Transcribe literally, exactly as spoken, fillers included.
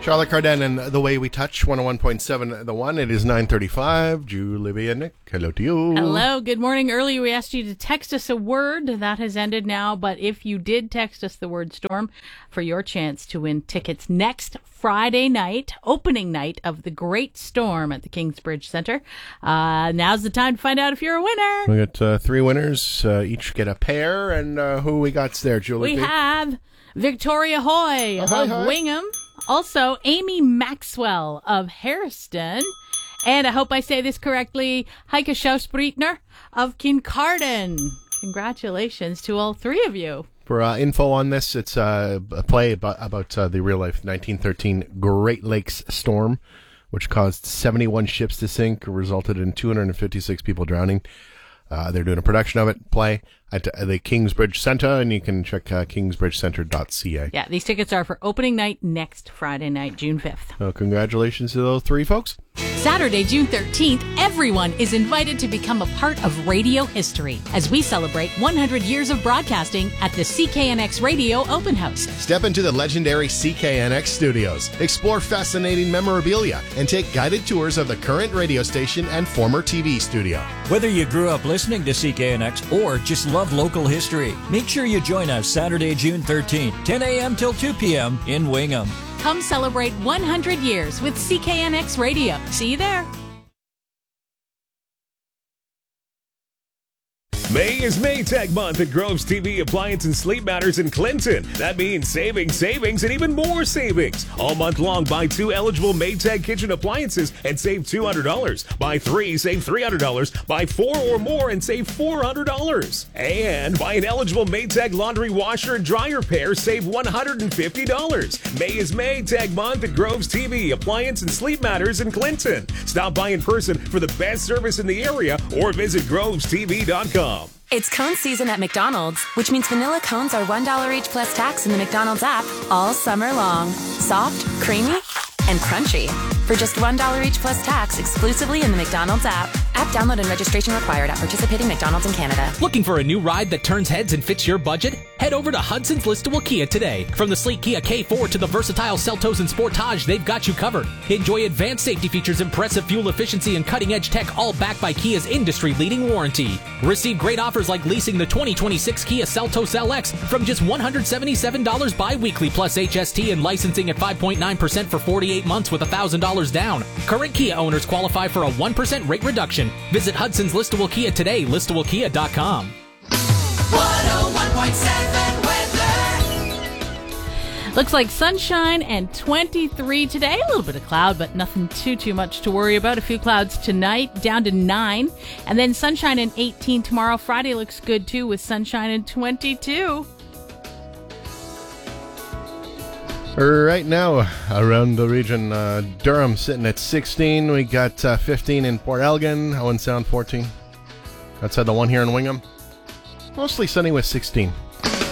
Charlotte Cardin and The Way We Touch, one oh one point seven The One. It is nine thirty-five. Julie and Nick, hello to you. Hello, good morning. Earlier we asked you to text us a word. That has ended now, but if you did text us the word storm for your chance to win tickets next Friday night, opening night of the Great Storm at the Kingsbridge Centre. Uh, now's the time to find out if you're a winner. We got uh, three winners. Uh, each get a pair. And uh, who we got there, Julie? We have Victoria Hoy oh, of hi, hi. Wingham. Also, Amy Maxwell of Hairston. And I hope I say this correctly, Heike Schausbreitner of Kincardine. Congratulations to all three of you. For uh, info on this, it's uh, a play about, about uh, the real-life nineteen thirteen Great Lakes storm, which caused seventy-one ships to sink, resulted in two hundred fifty-six people drowning. Uh, they're doing a production of it, play, at uh, the Kingsbridge Centre, and you can check uh, kingsbridge centre dot c a. Yeah, these tickets are for opening night next Friday night, June fifth. So congratulations to those three folks. Saturday, June thirteenth, everyone is invited to become a part of radio history as we celebrate one hundred years of broadcasting at the C K N X Radio Open House. Step into the legendary C K N X studios, explore fascinating memorabilia, and take guided tours of the current radio station and former T V studio. Whether you grew up listening to C K N X or just love local history, make sure you join us Saturday, June thirteenth, ten a.m. till two p.m. in Wingham. Come celebrate one hundred years with C K N X Radio. See you there. May is Maytag month at Groves T V Appliance and Sleep Matters in Clinton. That means savings, savings, and even more savings. All month long, buy two eligible Maytag kitchen appliances and save two hundred dollars. Buy three, save three hundred dollars. Buy four or more and save four hundred dollars. And buy an eligible Maytag laundry washer and dryer pair, save one hundred fifty dollars. May is Maytag month at Groves T V Appliance and Sleep Matters in Clinton. Stop by in person for the best service in the area or visit groves t v dot com. It's cone season at McDonald's, which means vanilla cones are one dollar each plus tax in the McDonald's app all summer long. Soft, creamy, and crunchy. For just one dollar each plus tax exclusively in the McDonald's app. App download and registration required at participating McDonald's in Canada. Looking for a new ride that turns heads and fits your budget? Head over to Hudson's Listowel Kia today. From the sleek Kia K four to the versatile Seltos and Sportage, they've got you covered. Enjoy advanced safety features, impressive fuel efficiency, and cutting-edge tech, all backed by Kia's industry-leading warranty. Receive great offers like leasing the twenty twenty-six Kia Seltos L X from just one hundred seventy-seven dollars bi-weekly plus H S T and licensing at five point nine percent for forty-eight months with one thousand dollars down. Current Kia owners qualify for a one percent rate reduction. Visit Hudson's Listowel Kia today, listowel kia dot com. one oh one point seven weather. Looks like sunshine and twenty-three today. A little bit of cloud, but nothing too, too much to worry about. A few clouds tonight, down to nine. And then sunshine and eighteen tomorrow. Friday looks good, too, with sunshine and twenty-two. Right now, around the region, uh, Durham sitting at sixteen. We got uh, fifteen in Port Elgin, Owen Sound fourteen. Outside the one here in Wingham, mostly sunny with sixteen.